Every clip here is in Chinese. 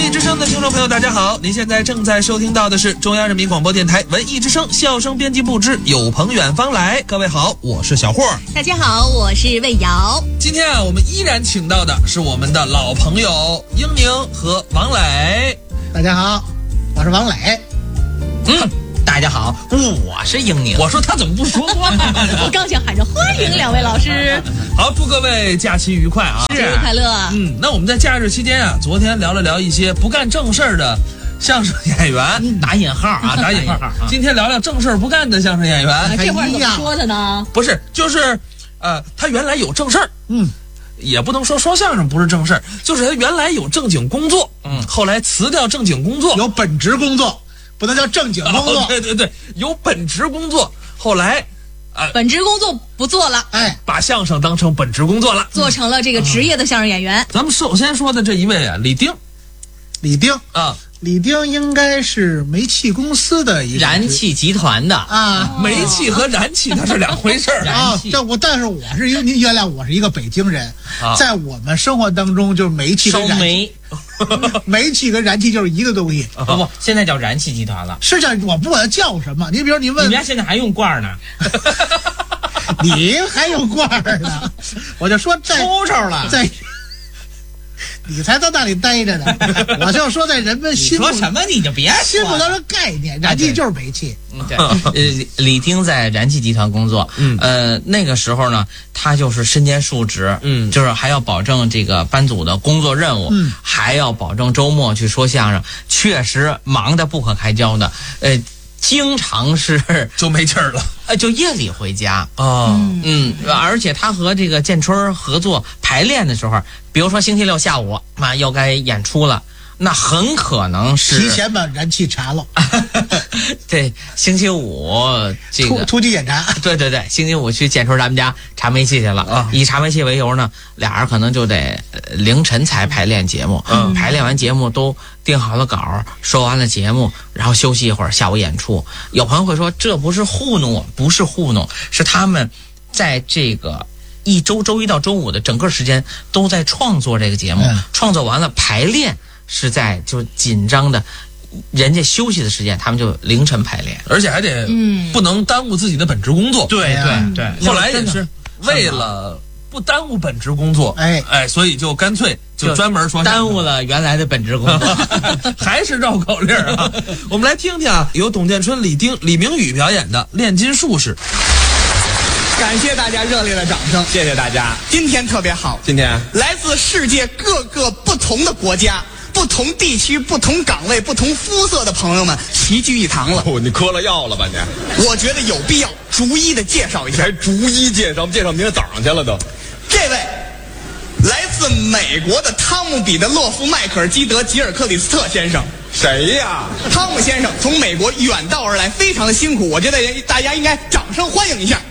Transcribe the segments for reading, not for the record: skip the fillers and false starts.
艺之声的听众朋友，大家好！您现在正在收听到的是中央人民广播电台文艺之声笑声编辑部之有朋远方来。各位好，我是小霍。 大家好，我是魏瑶。 今天啊，我们依然请到的是我们的老朋友英宁和王磊。 大家好，我是王磊。 大家好，我是英宁。 我说他怎么不说话呢？ 我刚想喊着欢迎两位老师。 好，祝各位假期愉快啊！ 节日快乐。 那我们在假日期间啊，昨天聊了聊一些不干正事儿的相声演员， 打引号啊， 打引号。今天聊聊正事儿不干的相声演员。 这话怎么说的呢？ 不是，就是他原来有正事儿，也不能说相声不是正事儿，就是他原来有正经工作，后来辞掉正经工作， 有本职工作，不能叫正经工作。 对，有本职工作，后来本职工作不做了， 把相声当成本职工作了， 做成了这个职业的相声演员。 咱们首先说的这一位啊，李丁啊。 李丁应该是煤气公司的一个燃气集团的啊， 煤气和燃气它是两回事儿啊。但是我是因为您原来我是一个北京人，在我们生活当中就是煤气跟燃气，煤气跟燃气就是一个东西。 不，现在叫燃气集团了。 是叫我不管它叫什么，你比如你问， 你们家现在还用罐呢？ 你还有罐呢？我就说在抽了， 在。你才在那里待着呢，我就说在人们心目说什么你就别心目当中概念，燃气就是煤气。 对，李丁在燃气集团工作，那个时候呢，他就是身兼数职，就是还要保证这个班组的工作任务，还要保证周末去说相声，确实忙得不可开交的，经常是就没气儿了， 就夜里回家而且他和这个建春合作排练的时候，比如说星期六下午要该演出了，那很可能是提前把燃气查了。 对，星期五这个突击检查。 对，星期五去建春他们家查煤气去了以查煤气为由呢，俩人可能就得凌晨才排练节目，排练完节目都定好了稿，说完了节目，然后休息一会儿，下午演出。有朋友会说这不是糊弄我，不是糊弄，是他们在这个周一到周五的整个时间都在创作这个节目，创作完了排练是在就紧张的人家休息的时间，他们就凌晨排练， 而且还得不能耽误自己的本职工作。 对， 后来也是为了不耽误本职工作，所以就干脆就专门说耽误了原来的本职工作， 还是绕口令啊。我们来听听啊，由董建春、李丁、李明宇表演的《炼金术士》。 感谢大家热烈的掌声， 谢谢大家。 今天特别好， 今天来自世界各个不同的国家、不同地区、不同岗位、不同肤色的朋友们齐聚一堂了。 你嗑了药了吧你？ 我觉得有必要逐一的介绍一下。 还逐一介绍明天早上去了都。 这位来自美国的汤姆·彼得洛夫·迈克尔基德·吉尔克里斯特先生。 谁呀？ 汤姆先生从美国远道而来，非常的辛苦，我觉得大家应该掌声欢迎一下。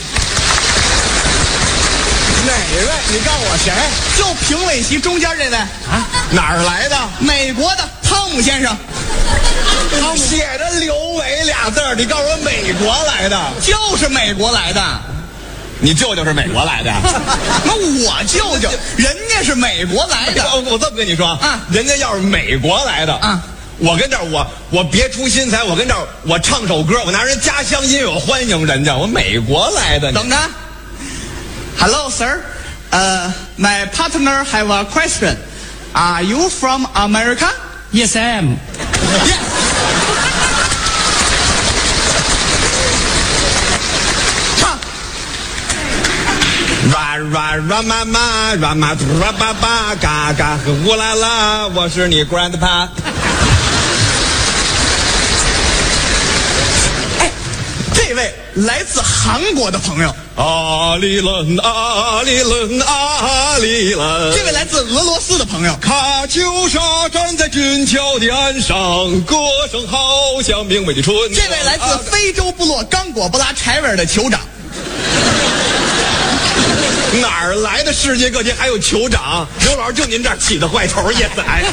哪位？你告诉我谁？ 就评委席中间这位啊？哪儿来的？ 美国的汤姆先生。 汤姆写着刘伟俩字儿，你告诉我美国来的？ 就是美国来的。 你舅舅是美国来的？ 那我舅舅人家是美国来的。 我这么跟你说人家要是美国来的我跟这儿我别出心裁，我跟这儿我唱首歌，我拿人家乡音乐欢迎人家，我美国来的。 等着。Hello, sir. My partner have a question. Are you from America? Yes, I am. Yes. 唱。 妈妈嘟爸爸嘎嘎和乌拉拉，我是你 grandpa。 这位来自韩国的朋友， 阿里伦， 这位来自俄罗斯的朋友， 卡秋莎站在俊俏的岸上，歌声好像明媚的春。 这位来自非洲部落刚果布拉柴维尔的酋长。 哪儿来的世界各地还有酋长？刘老师就您这儿起的坏头也在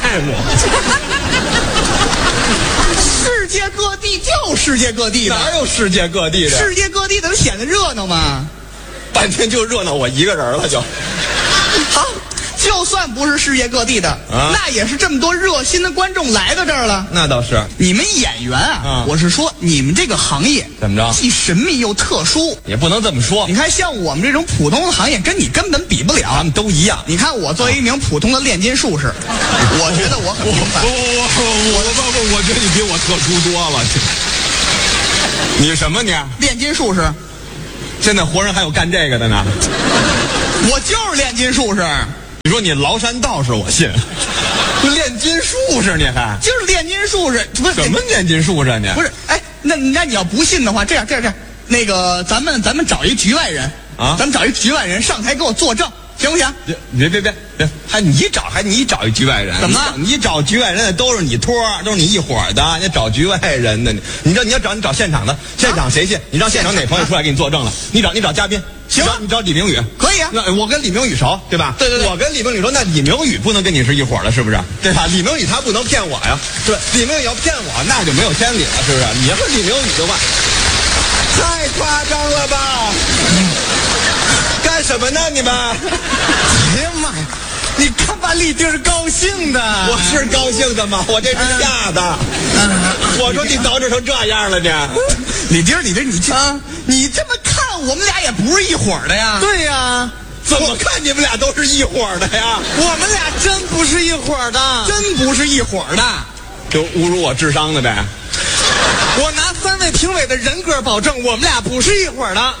世界各地就世界各地的， 哪有世界各地的？ 世界各地的显得热闹吗？ 半天就热闹我一个人了就。 好， 就算不是世界各地的，那也是这么多热心的观众来到这儿了。 那倒是。 你们演员啊，我是说你们这个行业怎么着？ 既神秘又特殊， 也不能这么说。 你看，像我们这种普通的行业，跟你根本比不了。 咱们都一样。 你看，我作为一名普通的炼金术士，我觉得我很平凡。 我觉得你比我特殊多了。你什么你？ 炼金术士。 现在活人还有干这个的呢？ 我就是炼金术士。 你说你崂山道士，我信。炼金术士你还？ 就是炼金术士，不是什么炼金术士你？ 不是，哎，那你要不信的话，这样，那个咱们找一局外人啊，咱们找一局外人上台给我作证，行不行？ 别，还你找一局外人？ 怎么了？ 你找局外人都是你托，都是你一伙的，你找局外人的，你要找现场的，现场谁信？你让现场哪朋友出来给你作证了？你找嘉宾。行，你找李明宇可以啊。 那我跟李明宇熟，对吧？ 对。 我跟李明宇说，那李明宇不能跟你是一伙的，是不是？对吧？李明宇他不能骗我呀，是吧？李明宇要骗我，那就没有天理了，是不是？你要是李明宇的话，太夸张了吧？干什么呢你们？ 哎呀妈呀！你看把李丁是高兴的， 我是高兴的吗？我这是吓的。我说你捯饬成这样了你。 李丁，你这么看，我们俩也不是一伙的呀。 对呀，怎么看你们俩都是一伙的呀？ 我们俩真不是一伙的，真不是一伙的， 就侮辱我智商的呗。 我拿3位评委的人格保证，我们俩不是一伙的。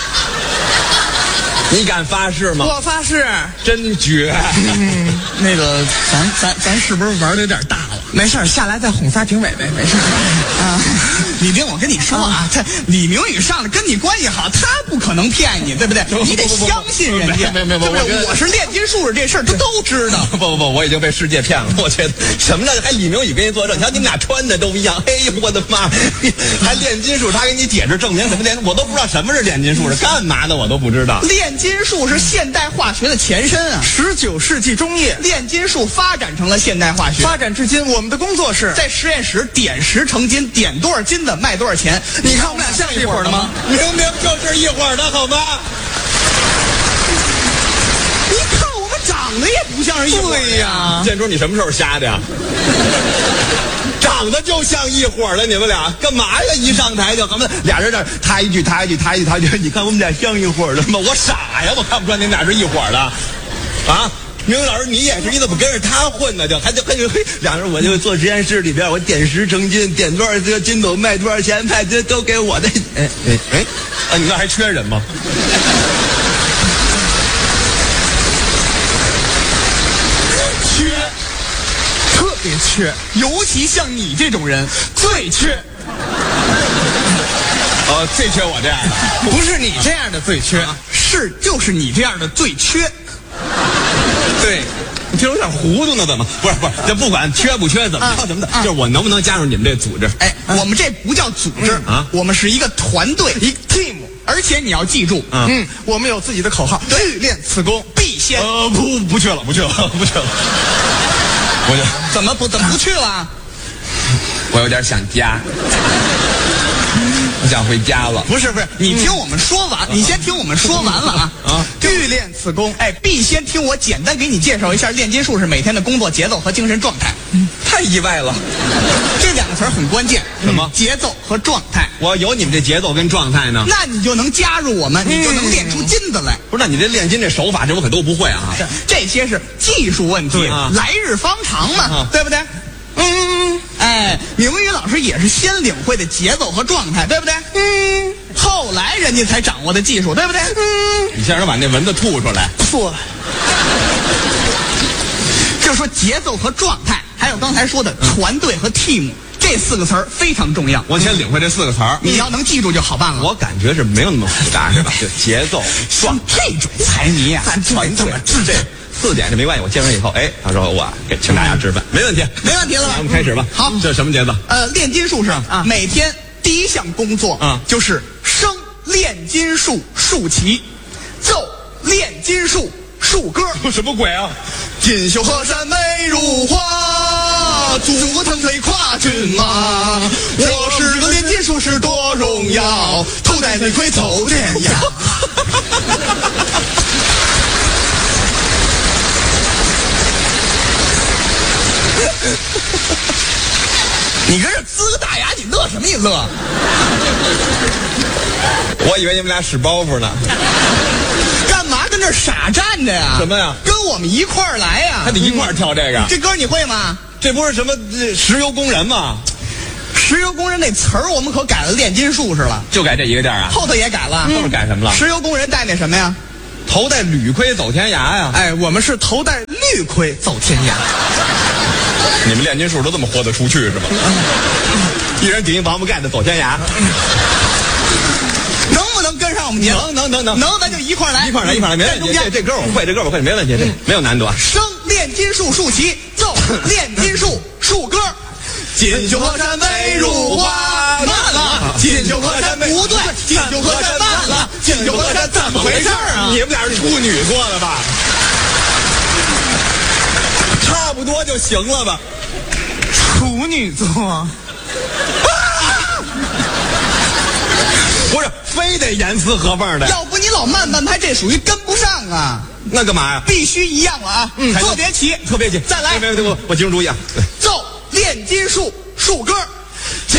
你敢发誓吗？ 我发誓。 真绝。 那个，咱是不是玩的有点大了？没事，下来再哄仨评委呗，没事。啊，李明，我跟你说啊，这李明宇上来跟你关系好，他不可能骗你，对不对？你得相信人家。 没， 对不对？我是炼金术士这事儿，他都知道。 不，我已经被世界骗了。我觉得什么呢？还李明宇给你作证，你看你们俩穿的都一样。哎呦，我的妈！还炼金术，他给你解释证明什么炼？我都不知道什么是炼金术，是干嘛的我都不知道。 炼金术是现代化学的前身啊！19世纪中叶，炼金术发展成了现代化学，发展至今，我们的工作是在实验室点石成金，点多少斤的卖多少钱。你看我们俩像一伙的吗？ 明明就是一伙的，好吗？ 你看我们长得也不像是一伙的。 对呀，建叔，你什么时候瞎的呀？长得就像一伙的，你们俩干嘛呀？一上台就咱们俩人这他一句，你看我们俩像一伙的吗？我傻呀，我看不出来你们俩是一伙的，啊！明老师，你也是，你怎么跟着他混呢？还俩人，我就坐实验室里边，我点石成金，点多少个金斗卖多少钱，卖这都给我的。你那还缺人吗？ 缺，特别缺，尤其像你这种人最缺。 最缺我这样的， 不是你这样的最缺，就是你这样的最缺。 对，你这有点糊涂呢，怎么？不是，这不管缺不缺，怎么的，就是我能不能加入你们这组织？ 哎，我们这不叫组织啊，我们是一个团队，一个 team。而且你要记住，我们有自己的口号：欲练此功，必先。 不去了。我就怎么不去了？ 我有点想家。我想回家了。 不是，你听我们说完，你先听我们说完了啊！欲练此功，必先听我简单给你介绍一下炼金术士每天的工作节奏和精神状态。 太意外了， 这2个词儿很关键。 什么？ 节奏和状态。 我有你们这节奏跟状态呢， 那你就能加入我们，你就能练出金子来。 不是，那你这炼金这手法，这我可都不会啊。 这些是技术问题，来日方长嘛，对不对？明宇老师也是先领会的节奏和状态，对不对？后来人家才掌握的技术，对不对？ 你现在把那蚊子吐出来。 错。就是说节奏和状态，还有刚才说的团队和 team，这4个词儿非常重要。 我先领会这4个词儿， 你要能记住就好办了。 我感觉是没有那么复杂，是吧？就节奏、 像这种财迷啊，咱怎么治这 ？4点这没关系，我见完以后，他说我请大家吃饭，没问题了吧？我们开始吧。 好， 这什么节奏？ 炼金术士每天第一项工作就是升炼金术竖旗，奏炼金术树歌。 什么鬼啊？ 锦绣河山美如画，祖国腾飞跨骏马。我是个炼金术士多荣耀，头戴玫瑰走天涯。 你跟这呲个大牙，你乐什么？你乐？ 我以为你们俩使包袱呢。 干嘛跟这傻站着呀？ 什么呀？ 跟我们一块儿来呀！ 还得一块儿跳这个。 这歌你会吗？ 这不是什么石油工人吗？ 石油工人那词儿我们可改了炼金术士了， 就改这一个调啊？ 后头也改了。 后头改什么了？ 石油工人戴那什么呀？ 头戴铝盔走天涯呀！ 哎，我们是头戴绿盔走天涯。 你们炼金术都这么豁得出去是吧？一人顶一王八盖子走天涯。 能不能跟上我们节目？能，咱就一块儿来， 一块儿来，没问题。这歌我会，没问题，这没有难度。 升炼金术竖旗，奏炼金术竖歌。锦绣河山美如画，慢了。锦绣河山不对，锦绣河山慢了。锦绣河山怎么回事啊？ 你们俩是处女座的吧？差不多就行了吧？ 处女座。 不是，非得严丝合缝的。 要不你老慢半拍，这属于跟不上啊。 那干嘛呀？ 必须一样了啊！特别齐， 特别齐。 再来， 我集中注意啊。 奏炼金术竖歌。